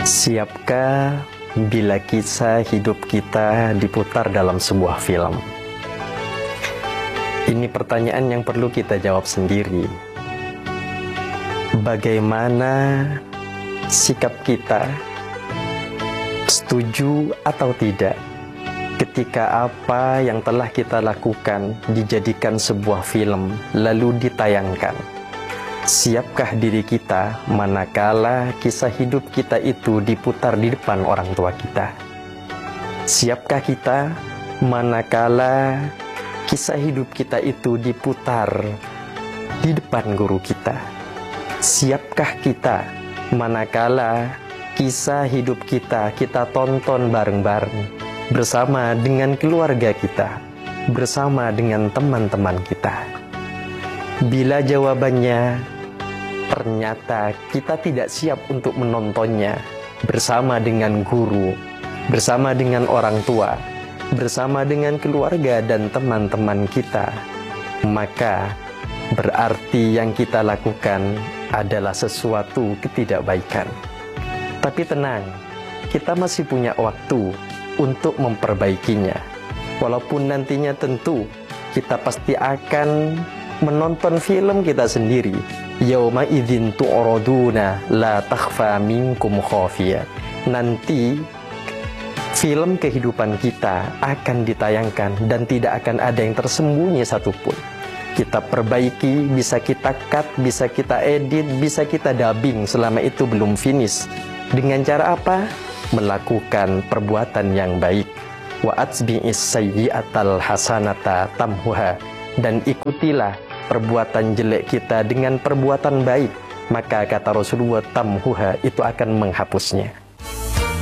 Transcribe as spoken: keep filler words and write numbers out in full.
Siapkah bila kisah hidup kita diputar dalam sebuah film? Ini pertanyaan yang perlu kita jawab sendiri. Bagaimana sikap kita, setuju atau tidak, ketika apa yang telah kita lakukan dijadikan sebuah film lalu ditayangkan? Siapkah diri kita manakala kisah hidup kita itu diputar di depan orang tua kita? Siapkah kita manakala kisah hidup kita itu diputar di depan guru kita? Siapkah kita manakala kisah hidup kita kita tonton bareng-bareng bersama dengan keluarga kita, bersama dengan teman-teman kita? Bila jawabannya ternyata kita tidak siap untuk menontonnya bersama dengan guru, bersama dengan orang tua, bersama dengan keluarga dan teman-teman kita, maka berarti yang kita lakukan adalah sesuatu ketidakbaikan. Tapi tenang, kita masih punya waktu untuk memperbaikinya. Walaupun nantinya tentu kita pasti akan menonton film kita sendiri. Yauma idzin tu'raduna la takhfa minkum khafiyah. Nanti film kehidupan kita akan ditayangkan dan tidak akan ada yang tersembunyi satupun. Kita perbaiki, bisa kita cut, bisa kita edit, bisa kita dubbing selama itu belum finish. Dengan cara apa? Melakukan perbuatan yang baik. Wa atbi'is sayyi'atal hasanata tamhuha. Dan ikutilah perbuatan jelek kita dengan perbuatan baik, maka kata Rasulullah tamhuha, itu akan menghapusnya.